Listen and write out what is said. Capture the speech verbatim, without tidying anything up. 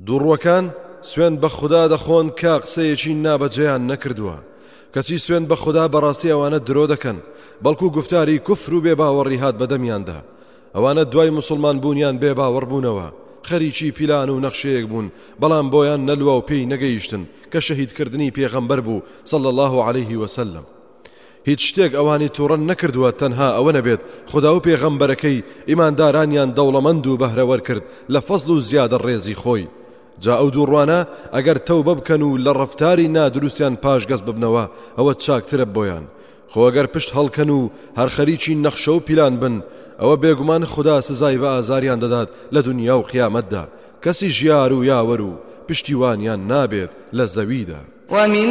دووڕوەکان سوێن بە خوددا دەخۆن کە قسەیەکی نابەجێیان نەکردووە کەچی سوێن بە خوددا بەڕاستی ئەوانە درۆ دەکەن بەڵکو گفتاری کوفر و بێباوەڕی هات بەدەمیاندا ئەوانە دوای موسڵمان بوونیان بێباوەڕ بوونەوە خەریکی پیلان و نەخشەیەک بوون بەڵام بۆیان نەلووە و پێی نەگەیشتن کە شەهیدکردنی پێغەمبەر بوو صلی الله عليه وسلم هیچ شتێک ئەوانی تووڕەن نەکردووە تەنها ئەوە نەبێت خوددا و پێغەمبەرەکەی ئیماندارانیان دەوڵەمەند و بەهرەوەر کرد لە فەزڵ و زیادە ڕێزی خۆی جا ئەو دووڕوانە ئەگەر تەوبە بکەن و لە ڕەفتاری نادروستیان پاشگەز ببنەوە ئەوە چاکترە بۆیان خۆ ئەگەر پشت هەڵکەن و هەر خەریکی نەخشە و پیلان بن ئەوە بێگومان خوددا سزای بە ئازاریان دەدات لە دنیا و قیامەتدا کەسی ژیار و یاوەر و پشتیوانیان نابێت لە زەویدا.